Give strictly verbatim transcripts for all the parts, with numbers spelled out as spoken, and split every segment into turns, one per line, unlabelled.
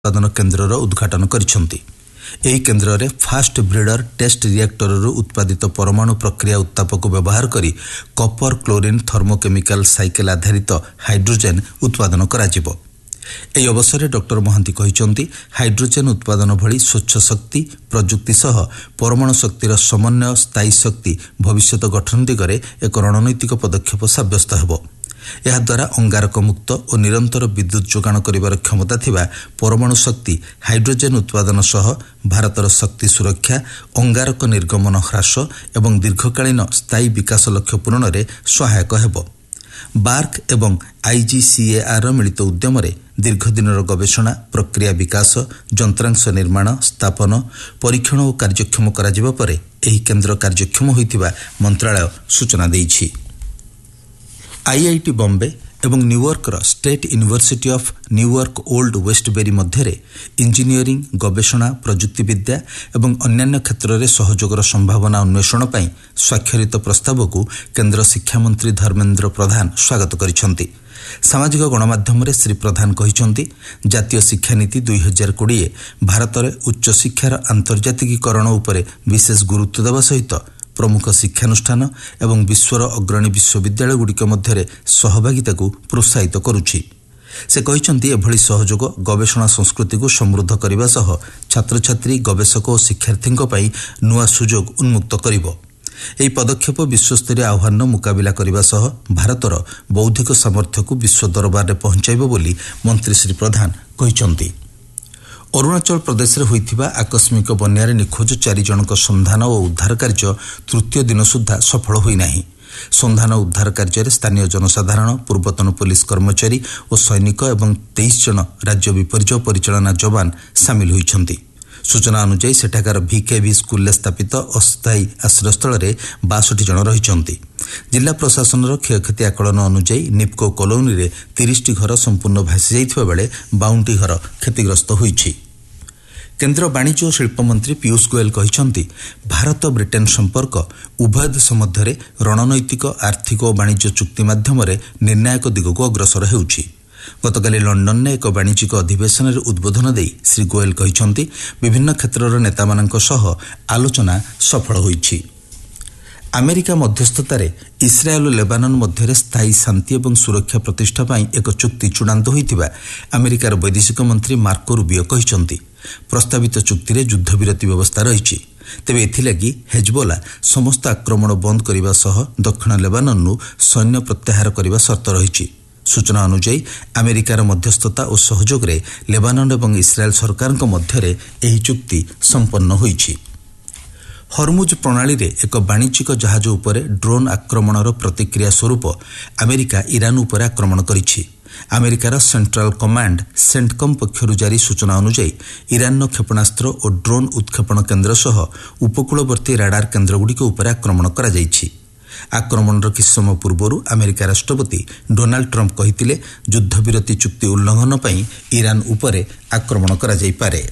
उत्पादन केन्द्रर उद्घाटन करिसेंति। एही केन्द्र रे फास्ट ब्रीडर टेस्ट रिएक्टर उत्पादित परमाणु प्रक्रिया उत्तापक व्यवहार करी कपर क्लोरीन थर्मोकेमिकल साइकेल आधारित हाइड्रोजेन उत्पादन कराजिबो। एही अवसर डॉक्टर महांती कहिसेंति हाइड्रोजेन उत्पादन भली स्वच्छ शक्ति प्रजुक्ति सह परमाणु शक्तिर समन्वय स्थायी शक्ति भविष्यत गठन दिगरे एक रणनैतिक पदक्षेप साब्यस्त हेबो। यह द्वारा अंगारक मुक्त और निरंतर विद्युत जोगाण करिवार क्षमता थिबा परमाणु शक्ति हाइड्रोजेन उत्पादन सह भारतर शक्ति सुरक्षा अंगारक निर्गमन ह्रास एवं दीर्घकालीन स्थायी विकास लक्ष्य पूरण में सहायक हेबो। बार्क एवं आईजीसीएआर मिलित उद्यम रे दीर्घदिनर गवेषणा प्रक्रिया विकास यंत्रांश निर्माण स्थापन परीक्षण और कार्यक्षम कराजिबा परे एही केन्द्र कार्यक्षम होइतिबा मंत्रालय सूचना दैछि। आईआईटी बॉम्बे एवं New Yorker state university of New York old वेस्टबेरी Madhya engineering गवेषणा प्रजुक्तिविद्या एवं अन्यान्य क्षेत्र में सहयोगर संभावना अन्वेषण पर स्वाक्षरित प्रस्ताव को केन्द्र शिक्षा मंत्री धर्मेन्द्र प्रधान स्वागत करिसेंति। सामाजिक गणमाध्यम रे श्री प्रधान कहिसेंति जातीय शिक्षा नीति दुई हजार कोड़े भारत में उच्च शिक्षार आंतर्जातिकीकरण उपरे विशेष गुरुत्व देवा सहित प्रमुख शिक्षानुष्ठान एवं विश्वर अग्रणी विश्वविद्यालय गुड़िक मध्य सहभागिता को प्रोत्साहित करुछि। से कहिसेंति एभली सहयोग गवेषणा संस्कृति को समृद्ध करने सह छात्र छात्री गवेषक और शिक्षार्थी नुआ सुजोग उन्मुक्त करिबो। एही पदक्षेप विश्वस्तरीय आह्वान मुकाबिला करने सह भारतर बौद्धिक सामर्थ्य को विश्व दरबार में पहुंचाइबो बोली मंत्री श्री प्रधान कहिसेंति। अरुणाचल प्रदेश में होइथिबा आकस्मिक बन्यारे निखोज चारि जनक संधान और उद्धार कार्य तृतीय दिन सुधा सफल होई नाही। संधान उद्धार कार्य स्थानीय जनसाधारण पूर्वतन पुलिस कर्मचारी और सैनिक एवं तेईस जन राज्य विपर्यय परिचालना जवान सामिल होइछन्ति। सूचना अनुसार सेठाकार भिकेवी स्कूल स्थापित अस्थायी आश्रयस्थल में बासठ जन रहिछन्ति। जिला प्रशासन क्षयक्षति आकलन अनुसार निपको कॉलोनी रे तीस टी घर संपूर्ण भासी जाइथिबा बेले बाउंटी घर क्षतिग्रस्त होइछि। केन्द्र वाणिज्य और शिल्प मंत्री पीयूष गोयल कहिसेंति भारत ब्रिटेन संपर्क उभय देश मध्य रणनैतिक आर्थिक और वाणिज्य चुक्ति माध्यम निर्णायक दिग को अग्रसर हेउछि। गतकाली लंडन ने एक वाणिज्यिक अधिवेशन में उद्बोधन देई श्री गोयल कहिसेंति विभिन्न क्षेत्रर नेतामानंक सह आलोचना सफल होइछि। अमेरिका मध्यस्थतार इस्राएल और लेबानन मध्य स्थायी शांति और सुरक्षा प्रतिष्ठा पाई एक चुक्ति चूड़ांत होइतिबा अमेरिकार वैदेशिक मंत्री मार्को रूबियो कहिसेंति। प्रस्तावित चुक्ति रे युद्धविरति व्यवस्था रही तेबे एथिलागि हेजबोला समस्त आक्रमण बंद करने सह दक्षिण लेबानन सैन्य प्रत्याहार करने शर्त रही। सूचना अनुसार अमेरिकार मध्यस्थता और सहयोग रे लेबानन और इस्राएल सरकार मध्य एही चुक्ति संपन्न होइछि। हरमुज प्रणाली रे एक वाणिज्यिक जहाज उपरे ड्रोन आक्रमणर प्रतिक्रिया स्वरूप अमेरिका ईरान उपर आक्रमण करिछि। अमेरिकार सेंट्रल कमांड सेंटकम पक्षरु जारी सूचना अनुसार ईरान क्षेपणास्त्र और ड्रोन उत्क्षेपण केन्द्र सह उपकूलवर्ती राडार केन्द्रगुड़िक उपर आक्रमण करा जाइछि। आक्रमणर किछ समय पूर्व अमेरिका राष्ट्रपति डोनाल्ड ट्रंप कहितिले युद्धविरति चुक्ति उल्लंघन पई ईरान उपरे आक्रमण करा जाई पारे।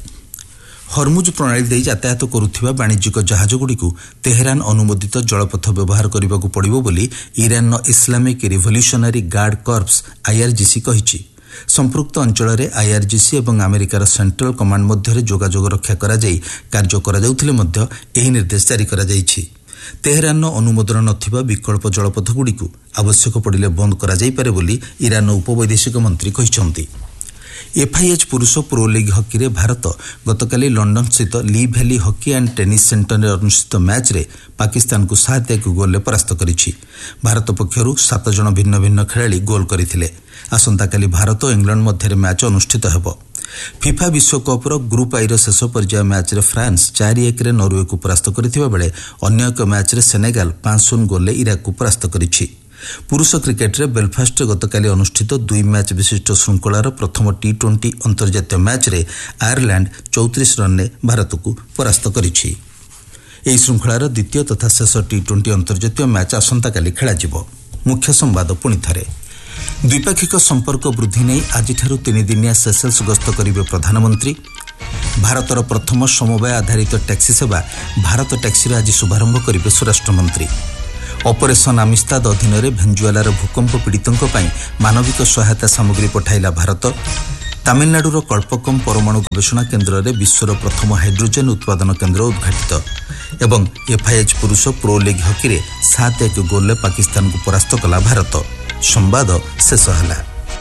हरमुज प्रणाली दे यातायात करुथिबा वाणिज्यिक जहाजगुड़िकु तेहरान अनुमोदित जलपथ व्यवहार करने पड़िबो बोली Iran Islamic revolutionary guard कर्प्स IRGC कहिछि। संपृक्त अंचल में आईआरजीसी और अमेरिकार सेंट्रल कमांड मध्य जोगाजोग रक्षा करा जाई कार्य करा जाउथिले मध्य एही निर्देश जारी करा जाइछि। तेहरान अनुमोदन नथिबा विकल्प जलपथगुड़िकु आवश्यक पड़िले बंद करा जाई पारे बोली ईरान उपवैदेशिक मंत्री कहिसेंति। एफआईएच पुरुष प्रो लीग हॉकी रे भारत गतकाली लंडन स्थित ली भैली हॉकी एंड टेनिस सेंटर में अनुष्ठित मैच रे पाकिस्तान को सात एक गोल में परास्त करिछि। भारत पक्षरु सात जन भिन्न भिन्न खेलाड़ी गोल करथिले। आसंताकाली भारत और इंग्लैंड मध्य मैच अनुष्ठित हेबो। फिफा विश्वकपर ग्रुप आई शेष पर्याय मैच रे फ्रांस चार एक रे नॉर्वे को परास्त करथिबा बेले अन्य एक मैच रे सेनेगाल पांच शून्य गोल इराक को परास्त करिछि। पुरुष क्रिकेट रे बेलफास्ट अनुष्ठित दुई दुई मैच विशिष्ट श्रृंखलार प्रथम टी ट्वेंटी अंतर्जातीय मैच रे आयरलैंड चौतीस रन ने भारत को परास्त करिछि। एही श्रृंखलार द्वितीय तथा शेष टी ट्वेंटी अंतर्जातीय मैच आसंताकाली खेलाजिबो। मुख्य संवाद पुणी थरे द्विपाक्षिक संपर्क वृद्धि नहीं आज तीन दिनिया सेशेल्स गस्त करिवे प्रधानमंत्री। भारतर प्रथम समवाय आधारित टैक्सी सेवा भारत टैक्सी आज शुभारंभ करिवे स्वराष्ट्र मंत्री। ऑपरेशन आमिस्ताद अधीन भेंजुएलार भूकंप पीड़ितों मानविक सहायता सामग्री पठाइला भारत। ତାମିଲନାଡୁର କଳ୍ପକମ୍ ପରମାଣୁ ଗବେଷଣା କେନ୍ଦ୍ରରେ ବିଶ୍ୱର ପ୍ରଥମ ହାଇଡ୍ରୋଜେନ ଉତ୍ପାଦନ କେନ୍ଦ୍ର ଉଦ୍ଘାଟିତ ଏବଂ ଏଫ୍ଆଇଏଚ୍ ପୁରୁଷ ପ୍ରୋ ଲିଗ୍ ହକିରେ ସାତ ଏକ ଗୋଲରେ ପାକିସ୍ତାନକୁ ପରାସ୍ତ କଲା ଭାରତ। ସମ୍ବାଦ ଶେଷ ହେଲା।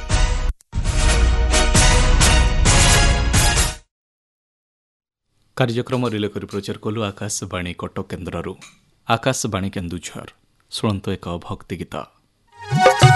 କାର୍ଯ୍ୟକ୍ରମ ରିଲେ କରି ପ୍ରଚାର କଲୁ ଆକାଶବାଣୀ କଟକ କେନ୍ଦ୍ରରୁ। ଆକାଶବାଣୀ କେନ୍ଦୁଝର ଶୁଣନ୍ତୁ ଏକ ଭକ୍ତି ଗୀତ।